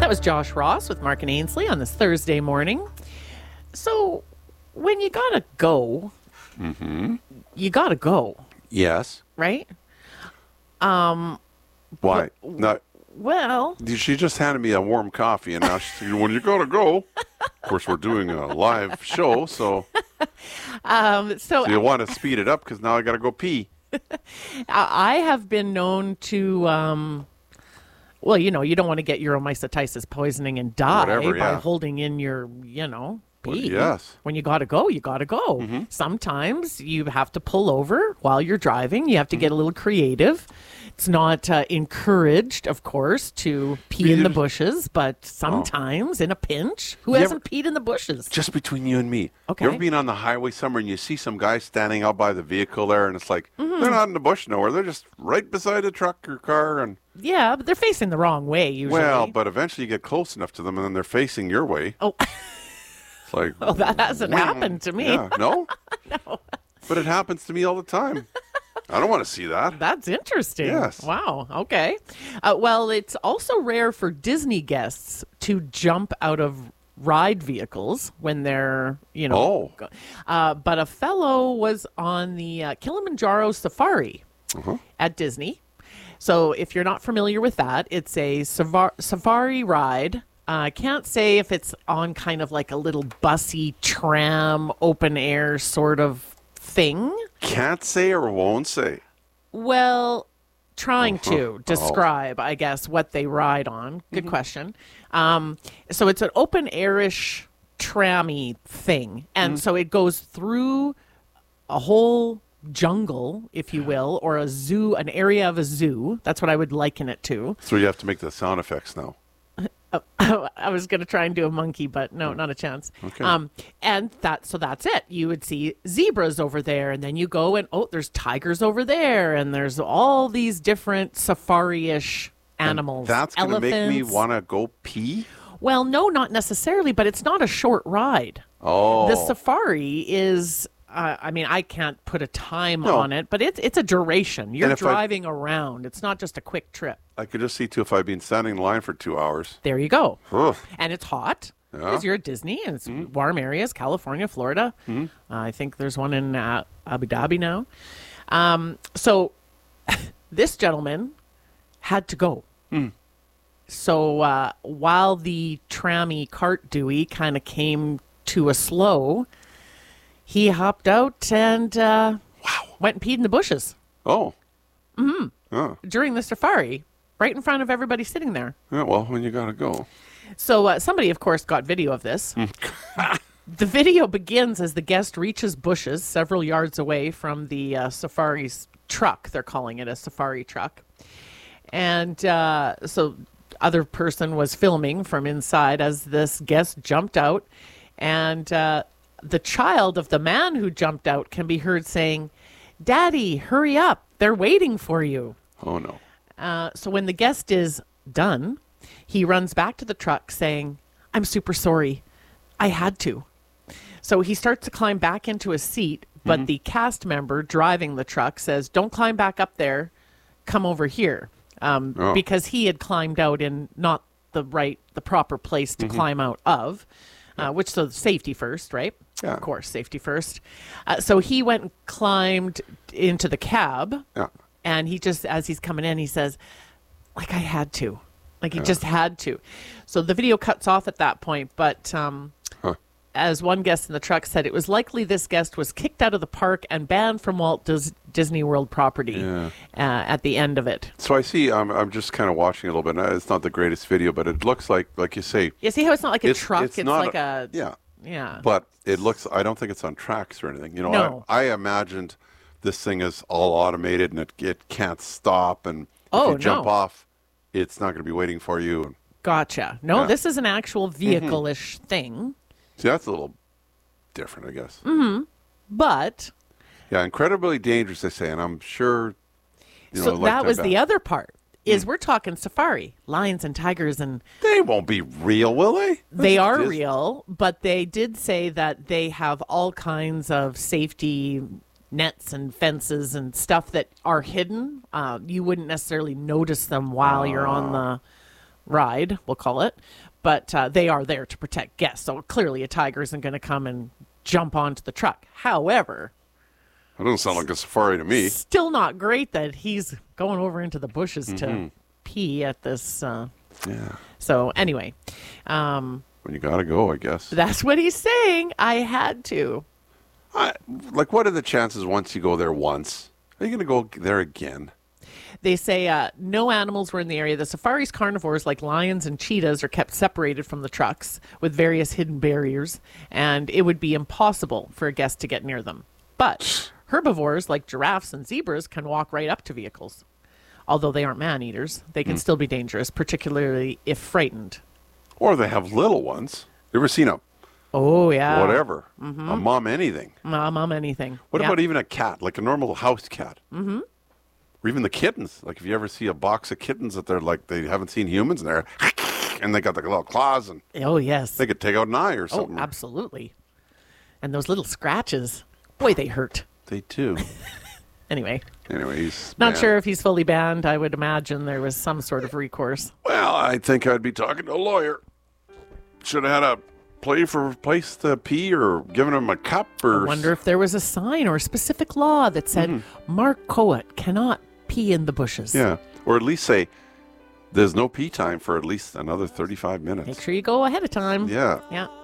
was Josh Ross with Mark and Ainsley on this Thursday morning. So, when you gotta go, you gotta go, Yes. right? Why? Not. Well, She just handed me a warm coffee, and now she's saying, when you gotta go. Of course, we're doing a live show, so you want to speed it up because now I gotta go pee. I have been known to, well, you don't want to get uromycetitis poisoning and die Whatever, by yeah. holding in your, pee. yes. When you got to go, you got to go. Sometimes you have to pull over while you're driving. You have to get a little creative. It's not encouraged, of course, to pee in the bushes, but sometimes in a pinch, who hasn't peed in the bushes? Just between you and me. Okay. You ever been on the highway somewhere and you see some guy standing out by the vehicle there, and it's like they're not in the bush nowhere. They're just right beside a truck or car, and Yeah, but they're facing the wrong way usually. well, but eventually you get close enough to them, and then they're facing your way. Oh. It's like, Well, that hasn't happened to me. Yeah, no? No. But it happens to me all the time. I don't want to see that. That's interesting. Yes. Wow. Okay. Well, it's also rare for Disney guests to jump out of ride vehicles when they're, but a fellow was on the Kilimanjaro Safari at Disney. So if you're not familiar with that, it's a safari ride. I can't say if it's on kind of like a little bussy tram, open air sort of thing. Can't say or won't say. Well, trying to describe, I guess, what they ride on. Good question. So it's an open airish trammy thing. And so it goes through a whole jungle, if you will, or a zoo, an area of a zoo. That's what I would liken it to. So you have to make the sound effects now. I was going to try and do a monkey, but no, not a chance. Okay. And that's it. You would see zebras over there, and then you go and, there's tigers over there, and there's all these different safari-ish animals. And that's going to make me Elephants. want to go pee? Well, no, not necessarily, but it's not a short ride. Oh. The safari is... I can't put a time on it, but it's a duration. You're driving around. It's not just a quick trip. I could just see, too, if I've been standing in line for 2 hours. There you go. Ugh. And it's hot because you're at Disney and it's warm areas, California, Florida. I think there's one in Abu Dhabi now. So this gentleman had to go. So while the trammy cart Dewey kind of came to a slow, he hopped out and went and peed in the bushes. Oh. Oh. During the safari, right in front of everybody sitting there. Yeah, well, when you got to go. So somebody, of course, got video of this. The video begins as the guest reaches bushes several yards away from the safari's truck. They're calling it a safari truck. And so other person was filming from inside as this guest jumped out. And the child of the man who jumped out can be heard saying, "Daddy, hurry up. They're waiting for you." Oh, no. So when the guest is done, he runs back to the truck saying, "I'm super sorry. I had to." So he starts to climb back into his seat, but the cast member driving the truck says, "Don't climb back up there. Come over here." Because he had climbed out in not the proper place to climb out of, which so safety first, right? Yeah. Of course, safety first. So he went and climbed into the cab. Yeah. And he just, as he's coming in, he says, I had to. He just had to. So the video cuts off at that point. But as one guest in the truck said, it was likely this guest was kicked out of the park and banned from Walt Disney World property at the end of it. So I see, I'm just kind of watching a little bit. It's not the greatest video, but it looks like you say. You see how it's not like a truck? It's not like a... Yeah. Yeah. But it looks, I don't think it's on tracks or anything. No. I imagined this thing is all automated and it can't stop. And if you jump off, it's not going to be waiting for you. Gotcha. No, this is an actual vehicle-ish thing. See, that's a little different, I guess. But... Yeah, incredibly dangerous, they say, and I'm sure... So that was the other part, is we're talking safari, lions and tigers and... They won't be real, will they? They are real, but they did say that they have all kinds of safety nets and fences and stuff that are hidden. You wouldn't necessarily notice them while you're on ride, we'll call it, but they are there to protect guests. So clearly a tiger isn't going to come and jump onto the truck. However, that doesn't sound like a safari to me. Still not great that he's going over into the bushes to pee at this. Yeah. So anyway. When you got to go, I guess. That's what he's saying. I had to. What are the chances once you go there once? Are you going to go there again? They say no animals were in the area. The safari's carnivores, like lions and cheetahs, are kept separated from the trucks with various hidden barriers, and it would be impossible for a guest to get near them. But herbivores, like giraffes and zebras, can walk right up to vehicles. Although they aren't man-eaters, they can still be dangerous, particularly if frightened. Or they have little ones. You ever seen a... Oh, yeah. Whatever. A mom anything. Mom anything. What about even a cat, like a normal house cat? Mm-hmm. Or even the kittens. Like if you ever see a box of kittens that they're like, they haven't seen humans and and they got the little claws and... Oh, yes. They could take out an eye or something. Oh, absolutely. And those little scratches. Boy, they hurt. They do. Anyway, he's not sure if he's fully banned. I would imagine there was some sort of recourse. Well, I think I'd be talking to a lawyer. Should have had a place to pee or given him a cup or... I wonder if there was a sign or a specific law that said Mark Coet cannot pee in the bushes. Yeah, or at least say there's no pee time for at least another 35 minutes. Make sure you go ahead of time. Yeah. Yeah.